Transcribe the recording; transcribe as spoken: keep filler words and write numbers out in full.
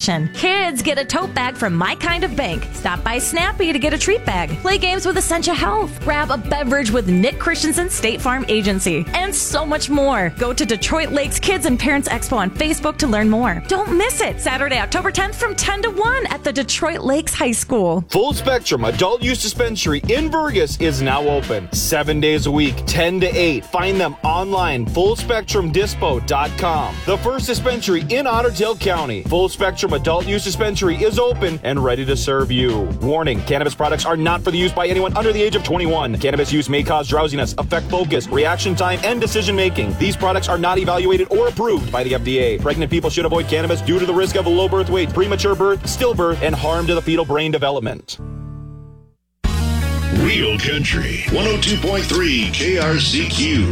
selection. Kids get a tote bag from My Kind of Bank. Stop by Snappy to get a treat bag. Play games with Essentia Health. Grab a beverage with Nick Christensen State Farm Agency. And so much more. Go to Detroit Lakes Kids and Parents Expo on Facebook to learn more. Don't miss it. Saturday, October tenth from ten to one at the Detroit Lakes High School. Full Spectrum Adult Use Dispensary in Burgess is now open. Seven days a week, ten to eight. Find them online, full spectrum dispo dot com. The first dispensary in Otter Tail County. Full Spectrum Adult Use Dispensary is open and ready to serve you. Warning, cannabis products are not for the use by anyone under the age of twenty-one. Cannabis use may cause drowsiness, affect focus, reaction time, and decision making. These products are not evaluated or approved by the F D A. Pregnant people should avoid cannabis due to the risk of low birth weight, premature birth, stillbirth, and harm to the fetal brain development. Real Country one oh two point three K R C Q.